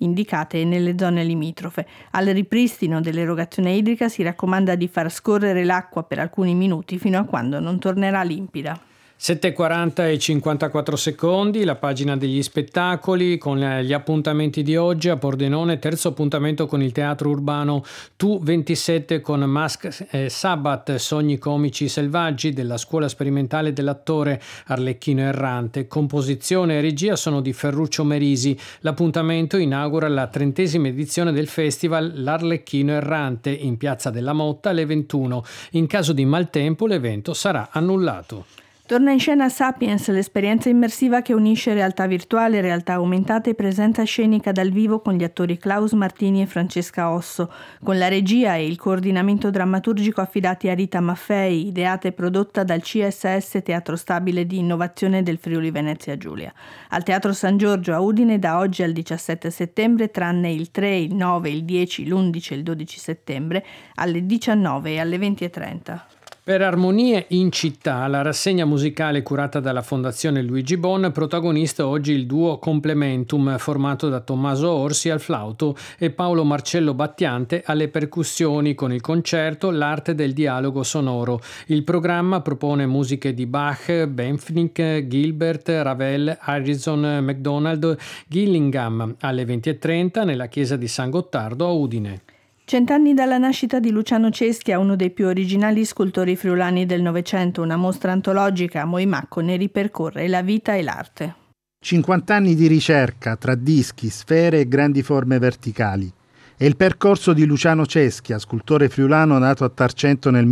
indicate e nelle zone limitrofe. Al ripristino dell'erogazione idrica si raccomanda di far scorrere l'acqua per alcuni minuti fino a quando non tornerà limpida. 7:40 e 54 secondi, la pagina degli spettacoli con gli appuntamenti di oggi. A Pordenone, terzo appuntamento con il teatro urbano Tu 27 con Mask Sabbath, Sogni comici selvaggi della scuola sperimentale dell'attore Arlecchino Errante. Composizione e regia sono di Ferruccio Merisi. L'appuntamento inaugura la 30ª edizione del festival L'Arlecchino Errante in Piazza della Motta alle 21. In caso di maltempo l'evento sarà annullato. Torna in scena Sapiens, l'esperienza immersiva che unisce realtà virtuale, realtà aumentata e presenza scenica dal vivo con gli attori Klaus Martini e Francesca Osso, con la regia e il coordinamento drammaturgico affidati a Rita Maffei, ideata e prodotta dal CSS Teatro Stabile di Innovazione del Friuli Venezia Giulia. Al Teatro San Giorgio a Udine da oggi al 17 settembre, tranne il 3, il 9, il 10, l'11 e il 12 settembre, alle 19 e alle 20:30. Per Armonie in città, la rassegna musicale curata dalla Fondazione Luigi Bon, protagonista oggi il duo Complementum formato da Tommaso Orsi al flauto e Paolo Marcello Battiante alle percussioni con il concerto L'arte del dialogo sonoro. Il programma propone musiche di Bach, Benfnik, Gilbert, Ravel, Harrison, MacDonald, Gillingham alle 20:30 nella chiesa di San Gottardo a Udine. 100 anni dalla nascita di Luciano Ceschia, uno dei più originali scultori friulani del Novecento, una mostra antologica a Moimacco ne ripercorre la vita e l'arte. 50 anni di ricerca tra dischi, sfere e grandi forme verticali. È il percorso di Luciano Ceschia, scultore friulano nato a Tarcento nel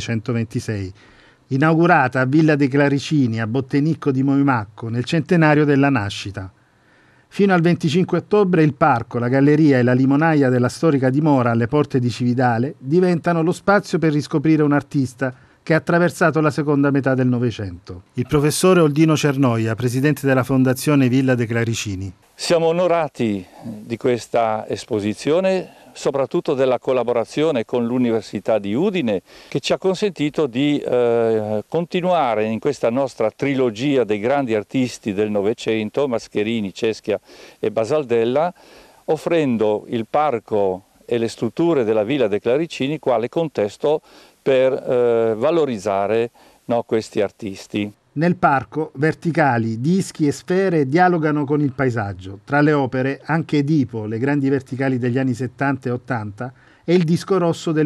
1926. Inaugurata a Villa dei Claricini, a Bottenicco di Moimacco, nel centenario della nascita. Fino al 25 ottobre il parco, la galleria e la limonaia della storica dimora alle porte di Cividale diventano lo spazio per riscoprire un artista che ha attraversato la seconda metà del Novecento. Il professore Oldino Cernoia, presidente della Fondazione Villa dei Claricini. Siamo onorati di questa esposizione, soprattutto della collaborazione con l'Università di Udine, che ci ha consentito di continuare in questa nostra trilogia dei grandi artisti del Novecento, Mascherini, Ceschia e Basaldella, offrendo il parco e le strutture della Villa dei Claricini quale contesto per valorizzare questi artisti. Nel parco, verticali, dischi e sfere dialogano con il paesaggio. Tra le opere, anche Edipo, le grandi verticali degli anni 70 e 80, e il disco rosso del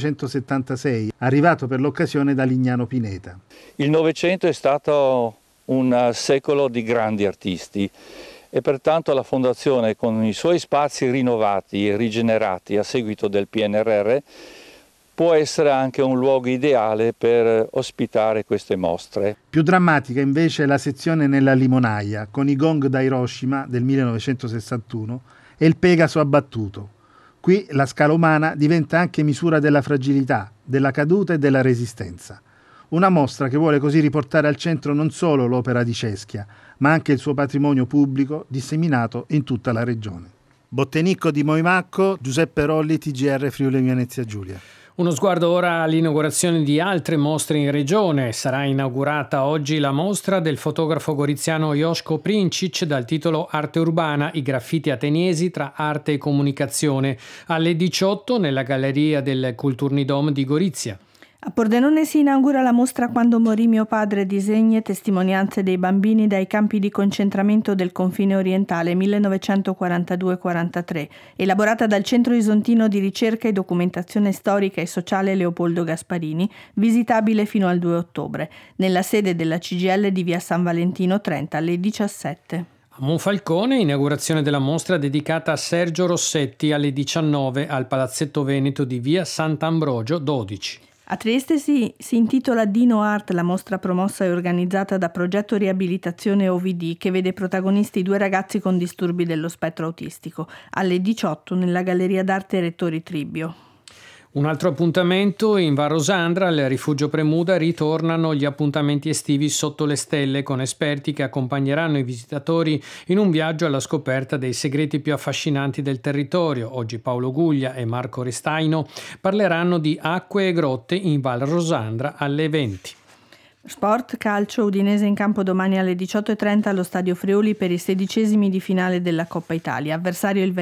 1976, arrivato per l'occasione da Lignano Pineta. Il Novecento è stato un secolo di grandi artisti e pertanto la Fondazione, con i suoi spazi rinnovati e rigenerati a seguito del PNRR, può essere anche un luogo ideale per ospitare queste mostre. Più drammatica invece è la sezione nella limonaia, con i gong da Hiroshima del 1961 e il Pegaso abbattuto. Qui la scala umana diventa anche misura della fragilità, della caduta e della resistenza. Una mostra che vuole così riportare al centro non solo l'opera di Ceschia, ma anche il suo patrimonio pubblico disseminato in tutta la regione. Bottenicco di Moimacco, Giuseppe Rolli, TGR Friuli Venezia Giulia. Uno sguardo ora all'inaugurazione di altre mostre in regione. Sarà inaugurata oggi la mostra del fotografo goriziano Joško Princic dal titolo Arte urbana, i graffiti ateniesi tra arte e comunicazione, alle 18 nella galleria del Kulturnidom di Gorizia. A Pordenone si inaugura la mostra Quando morì mio padre, disegni e testimonianze dei bambini dai campi di concentramento del confine orientale 1942-43, elaborata dal Centro Isontino di Ricerca e Documentazione Storica e Sociale Leopoldo Gasparini, visitabile fino al 2 ottobre, nella sede della CGIL di via San Valentino 30 alle 17. A Monfalcone, inaugurazione della mostra dedicata a Sergio Rossetti alle 19 al Palazzetto Veneto di via Sant'Ambrogio 12. A Trieste si intitola Dino Art, la mostra promossa e organizzata da Progetto Riabilitazione OVD, che vede protagonisti 2 ragazzi con disturbi dello spettro autistico, alle 18 nella Galleria d'Arte Rettori Tribbio. Un altro appuntamento in Val Rosandra, al Rifugio Premuda, ritornano gli appuntamenti estivi sotto le stelle con esperti che accompagneranno i visitatori in un viaggio alla scoperta dei segreti più affascinanti del territorio. Oggi Paolo Guglia e Marco Restaino parleranno di acque e grotte in Val Rosandra alle 20. Sport, calcio, Udinese in campo domani alle 18:30 allo Stadio Friuli per i 16esimi di finale della Coppa Italia. Avversario il